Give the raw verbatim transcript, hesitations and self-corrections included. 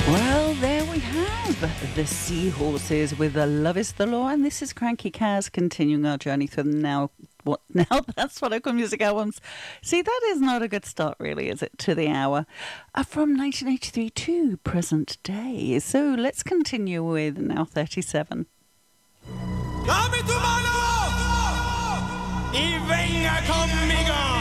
Well, there we have the Seahorses with the Love is the Law, and this is Cranky Kaz continuing our journey through the now. What now? That's what I call music albums. See, that is not a good start, really, is it, to the hour? Uh, from nineteen eighty-three to present day. So let's continue with Now thirty-seven. Dame tu mano y venga conmigo.